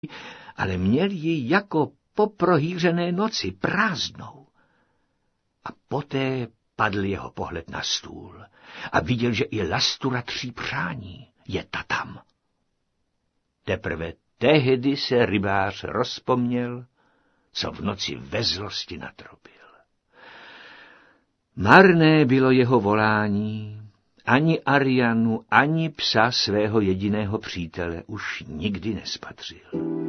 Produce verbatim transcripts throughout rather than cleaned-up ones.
ale měl ji jako po prohýřené noci prázdnou. A poté padl jeho pohled na stůl a viděl, že i lastura tří přání je ta tam. Teprve tehdy se rybář rozpomněl, co v noci ve zlosti natrobil. Marné bylo jeho volání, ani Arianu, ani psa svého jediného přítele už nikdy nespatřil.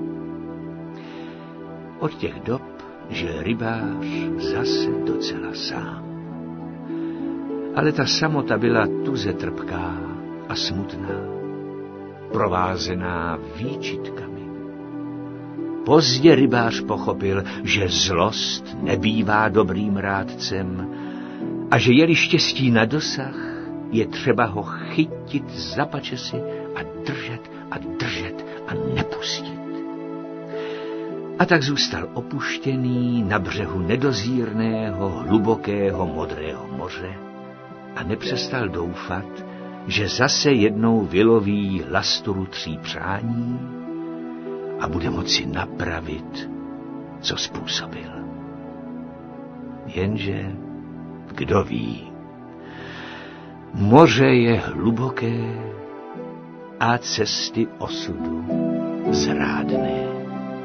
Od těch dob žil rybář zase docela sám. Ale ta samota byla tuze trpká a smutná, provázená výčitkami. Pozdě rybář pochopil, že zlost nebývá dobrým rádcem a že je-li štěstí na dosah, je třeba ho chytit za pačesy a držet a držet a nepustit. A tak zůstal opuštěný na břehu nedozírného, hlubokého modrého moře a nepřestal doufat, že zase jednou vyloví lasturu tří přání a bude moci napravit, co způsobil. Jenže, kdo ví, moře je hluboké a cesty osudu zrádné.